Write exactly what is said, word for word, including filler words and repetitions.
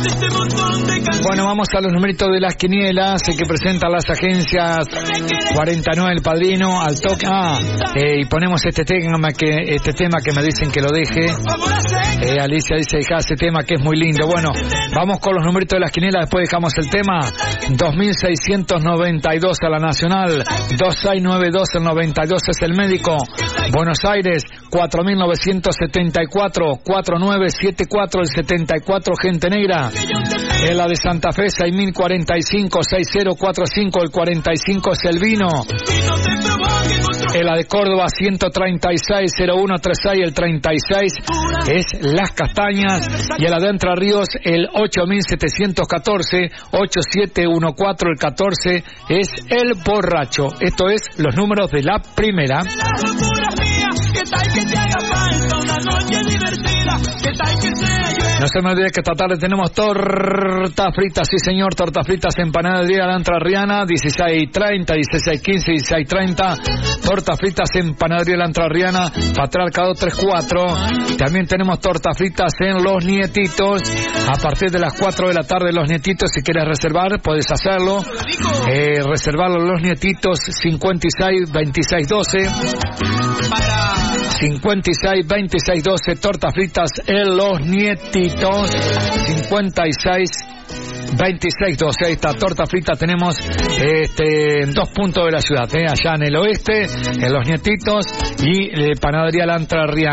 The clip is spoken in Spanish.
Bueno, vamos a los numeritos de las quinielas eh, que presentan las agencias cuarenta y nueve El Padrino, al toque. Ah, eh, y ponemos este tema que este tema que me dicen que lo deje. Eh, Alicia dice, deja ese tema que es muy lindo. Bueno, vamos con los numeritos de las quinielas, después dejamos el tema. dos mil seiscientos noventa y dos a la Nacional, dos seis nueve dos el noventa y dos es el Médico. Buenos Aires, cuatro mil novecientos setenta y cuatro, cuatro nueve siete cuatro el setenta y cuatro Gente Negra. En la de Santa Fe, seis mil cuarenta y cinco, seis cero cuatro cinco el cuarenta y cinco es el Vino. En la de Córdoba, ciento treinta y seis, cero uno treinta y seis el treinta y seis es Las Castañas. Y en la de Entre Ríos, el ocho mil setecientos catorce, ocho siete uno cuatro el catorce es el Borracho. Esto es los números de la primera. No se me olvide que esta tarde tenemos tortas fritas, sí señor, tortas fritas en Panadería La Entrerriana, dieciséis treinta, dieciséis quince, dieciséis treinta, tortas fritas en Panadería La Entrerriana, Patriarcado tres cuatro. También tenemos tortas fritas en Los Nietitos, a partir de las cuatro de la tarde Los Nietitos, si quieres reservar, puedes hacerlo, eh, reservarlo Los Nietitos, cincuenta y seis veintiséis doce, cincuenta y seis veintiséis doce, tortas fritas en Los Nietitos, cincuenta y seis veintiséis doce. Ahí está, torta frita. Tenemos este, en dos puntos de la ciudad, ¿eh? Allá en el oeste, en Los Nietitos, y eh, Panadería La Entrerriana.